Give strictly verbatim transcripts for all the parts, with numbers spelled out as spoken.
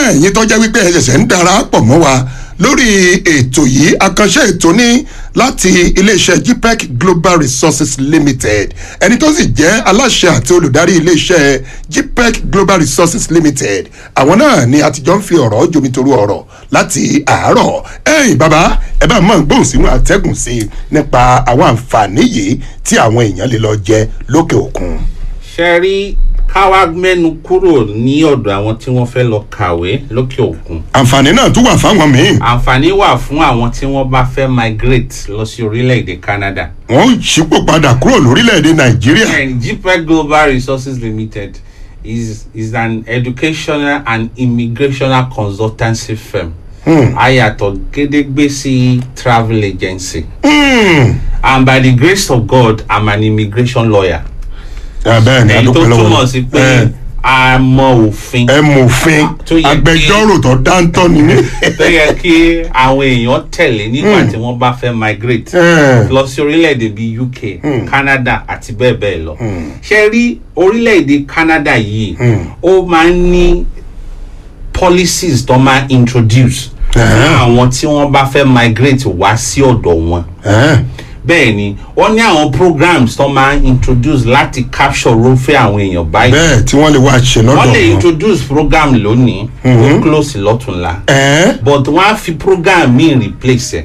ẹ̀yin tó jẹ́ wípé ẹ ṣẹ̀ṣẹ̀ ń darapọ̀ mọ́ wa lórí ètò yìí àkànṣe ètò ní láti iléeṣẹ́ G P E C Global Resources Limited ẹni tó sì jẹ́ aláṣẹ àti olùdarí iléeṣẹ́ G P E C Global Resources Limited àwọn náà ni àtijọ́ ń fi ọ̀rọ̀ jomitoro ọ̀rọ̀ láti àárọ̀ ẹ̀yin bàbá ẹ bá máa ń gbóhùn sínú àtẹ́gùn sí i nípa àwọn àǹfààní yìí tí àwọn èèyàn lè lọ jẹ lókè òkun. ṣe rí káwá mẹ́nu kúrò ní ọ̀dọ̀ àwọn tí wọ́n fẹ́ lọ kàwé lókè òkun. àǹfààní náà tún wà fáwọn míì. àǹfààní wà fún àwọn tí wọ́n bá fẹ́ migrate lọ sí orílẹ̀-èdè Canada. wọ́n ṣípò padà kúrò lórílẹ̀-èdè Nàìjíríà. and G P E C Global Resources Limited is is an educational and immigrational consultancy firm. ayàtọ̀ gédégbé sí travel agency. Mm. and by the grace of God I'm an immigration lawyer. bẹ́ẹ̀ni èyí tó adúpẹ́ lọ́wọ́ túmọ̀ sí pé a mọ òfin. ẹ mọ òfin agbẹjọ́rò tó dáńtọ́ ni mí. tó yẹ kí àwọn èèyàn tẹ̀lé nígbà tí wọ́n bá fẹ́ migrate lọ sí orílẹ̀-èdè bíi U K, Canada àti bẹ́ẹ̀ bẹ́ẹ̀ lọ. ṣe rí orílẹ̀-èdè Canada yìí ó máa ń ní policies tó máa introduce fún àwọn tí wọ́n bá fẹ́ migrate wá sí ọ̀dọ̀ wọn. bẹ́ẹ̀ ni wọ́n ní àwọn programs tó máa introduce láti capture rúfẹ́ àwọn èèyàn báyìí. bẹ́ẹ̀ tí wọ́n lè wá ṣe lọ́dọ̀ wọn. wọ́n lè introduce program lónìí ó close lọ́tùnla but wọ́n á fi program míì replace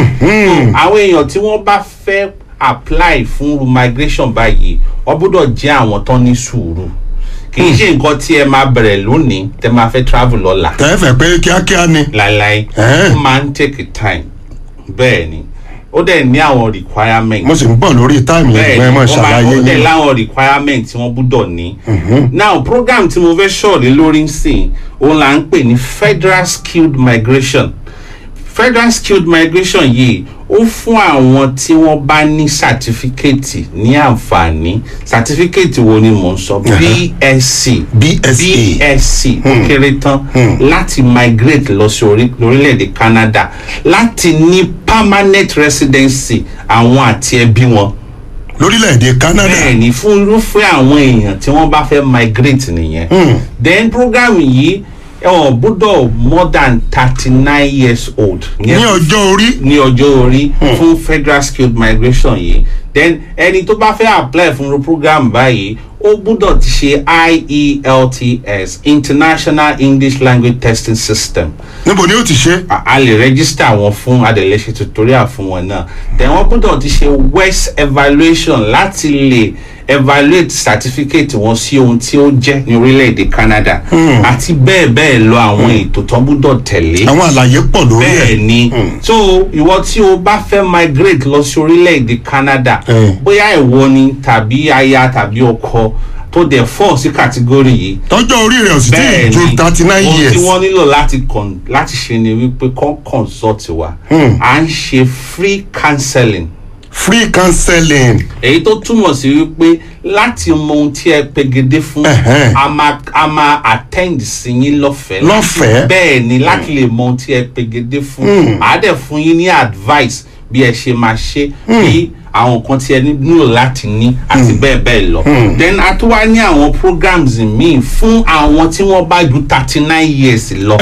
ẹ̀. àwọn èèyàn tí wọ́n bá fẹ́ apply fún migration báyìí wọ́n gbọ́dọ̀ jẹ́ àwọn tó ní sùúrù kì í ṣe nǹkan tí ẹ máa bẹ̀rẹ̀ lónìí tẹ máa fẹ́ travel lọ́la. tẹ́ fẹ́ pé kíákíá ni. láíláí ó máa ń take time bẹ́ẹ̀ ni ó dẹ̀ ní àwọn requirement. mo sì ń bọ̀ lórí táìmù yẹn gbọ́n ẹ mọ̀ ṣàlàyé yín. ó dẹ̀ láwọn requirement tí wọ́n gbúdọ̀ ní. now program tí mo fẹ́ sọ̀rọ̀ lórí ń sìn òun là ń pè ní Federal Skilled Migration. Federal Skilled Migration yìí ó fún àwọn tí wọ́n bá ní certificate ní àǹfààní certificate wo ni mò ń sọ B S c B S c B S c ó kéré tán láti migrate lọ sí orílẹ̀-èdè Canada láti ní permanent residency àwọn àti ẹbí wọn lórílẹ̀-èdè Canada. bẹ́ẹ̀ni fún irúfẹ́ àwọn èèyàn tí wọ́n bá fẹ́ migrate nìyẹn. then program yìí ẹ̀wọ̀n gbọ́dọ̀ more than thirty nine years old. ní ọjọ́ orí. ní ọjọ́ orí fún Federal Skilled Migration yìí. then ẹni tó bá fẹ́ apply fún program báyìí ó gbọ́dọ̀ ti ṣe I E L T S International English Language Testing System. níbo ni ó ti ṣe. a lè register wọn fún adẹ̀lẹ́ṣẹ̀ tutorial fún wọn náà. then wọ́n gbọ́dọ̀ ti ṣe W E S evaluation láti lè evaluate certificate wọn sí ohun tí ó jẹ́ ní orílẹ̀-èdè Canada. àti bẹ́ẹ̀ bẹ́ẹ̀ lọ àwọn ètò tó gbọ́dọ̀ tẹ̀lé. àwọn àlàyé pọ̀ lórí ẹ̀. bẹ́ẹ̀ ni so ìwọ tí o bá fẹ́ migrate lọ sí orílẹ̀-èdè Canada bóyá ìwọ ni tàbí aya tàbí ọkọ tó dẹ̀ fọ́ sí kàtígórì yìí. tọ́jọ́ orí rẹ̀ ò sì tí ì ju thirty nine years. ohun tí wọ́n nílò láti láti ṣe ni wípé kọ́ consult wa. à ń ṣe free counseling. free counseling. èyí tó túmọ̀ sí wípé láti mọ ohun tí ẹ pegedé fún a máa a máa attend sí yín lọ́fẹ̀ẹ́. lọ́fẹ̀ẹ́. bẹ́ẹ̀ ni láti lè mọ ohun tí ẹ pegedé fún. àá dẹ̀ fún yín ní advice bí ẹ ṣe máa ṣe bí àwọn kan tí ẹ nílò láti ní àti bẹ́ẹ̀ bẹ́ẹ̀ lọ. then a tún wá ní àwọn programs míì fún àwọn tí wọ́n bá ju thirty nine years lọ.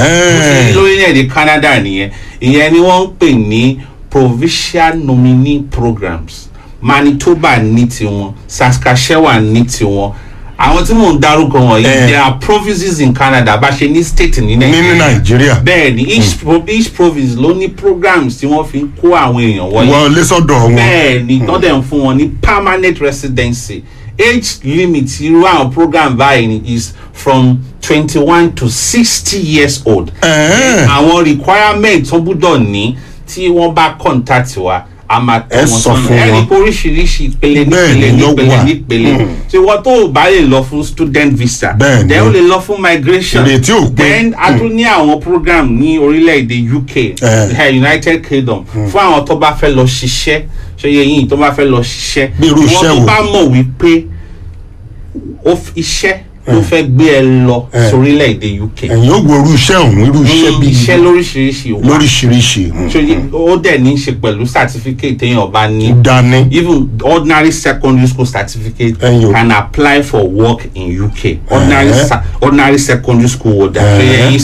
lórílẹ̀-èdè Canada nìyẹn ìyẹn ni wọ́n ń pè ní provincial nominee programs. Manitoba ní tiwọn, Saskatchewan ní tiwọn. àwọn tí mò ń dárúkọ wọ̀nyí there are provinces in Canada bá ṣe ní state ní Nàìjíríà. bẹ́ẹ̀ ni each pro each province ló ní programs tí wọ́n fi ń kó àwọn èèyàn wọlé. wọ́n lé sọ́dọ̀ wọn. bẹ́ẹ̀ ni tọ́ dẹ̀ ń fún wọn ní permanent residency. age limit irú àwọn program báyìí ni is from twenty one to sixty years old. àwọn requirement tó gbúdọ̀ ní tí wọ́n bá contact wa a máa tọ́ wọn sọ́nà ẹ̀rí oríṣiríṣi ìpele nípele nípele nípele tí wọ́n tó bá lè lọ fún student visa then ó lè lọ fún migration then a tún ní àwọn program ní orílẹ̀-èdè U K United Kingdom fún àwọn tó bá fẹ́ lọ ṣiṣẹ́ ṣe yẹ yín tó bá fẹ́ lọ ṣiṣẹ́ wọ́n tó bá mọ̀ wípé iṣẹ́ ló fẹ́ gbé ẹ lọ sórílẹ̀-èdè U K. ẹ̀yin ó wo irú iṣẹ́ ọ̀hún irú iṣẹ́ bíi iṣẹ́ lóríṣiríṣi wà lóríṣiríṣi. ó dẹ̀ ní í ṣe pẹ̀lú certificate téèyàn bá ní. dání. even ordinary secondary school certificate can apply for work in U K. ordinary ordinary secondary school holder.